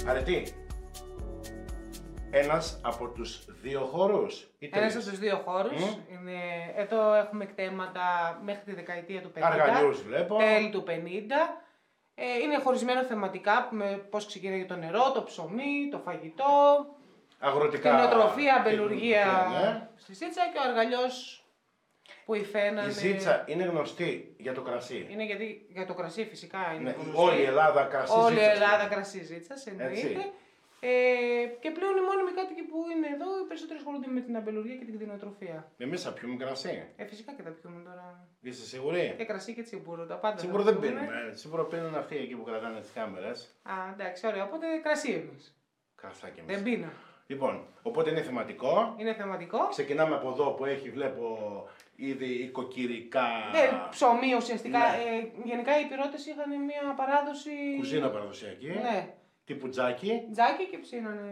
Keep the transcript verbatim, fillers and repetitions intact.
Αρετή. Ένας από τους δύο χώρους. Ένας από τους δύο χώρους. Mm. Είναι... Εδώ έχουμε εκτέματα μέχρι τη δεκαετία του πενήντα. Αργαλιούς βλέπω. Τέλη του πενήντα. Ε, είναι χωρισμένο θεματικά με πώς ξεκινάει το νερό, το ψωμί, το φαγητό. Αγροτικά. Την οτροφία, αμπελουργία ναι. στη Ζήτσα και ο αργαλιός που υφαίνανε. Η Ζήτσα είναι γνωστή για το κρασί. Είναι γιατί για το κρασί φυσικά είναι ναι, γνωστή. όλη η Ελλάδα κρασί Όλη Ζήτσας. η Ελλάδα κρασί Ζήτσας, εννοείται. Ε, και πλέον οι μόνιμοι κάτοικοι που είναι εδώ, οι περισσότεροι ασχολούνται με την αμπελουργία και την κτηνοτροφία. Εμείς θα πιούμε κρασί. Ε, φυσικά και τα πιούμε τώρα. Είσαι σίγουρη? Και κρασί και τσιμπούρο, τα πάντα. Τσιμπούρο δεν πίνουμε. Τσιμπούρο πίνουν αυτοί εκεί που κρατάνε τις κάμερες. Α, εντάξει, ωραία. Οπότε κρασί εμείς. Κρασάκι εμείς. Δεν πίνω. Λοιπόν, οπότε είναι θεματικό. Είναι θεματικό. Ξεκινάμε από εδώ που έχει, βλέπω, ήδη οικοκυρικά. Ναι, ψωμί ουσιαστικά. Ναι. Ε, γενικά οι Υπηρώτες είχαν μια παράδοση. Κουζίνα παραδοσιακή. Ναι. Τύπου τζάκι. Τζάκι και ψήνανε.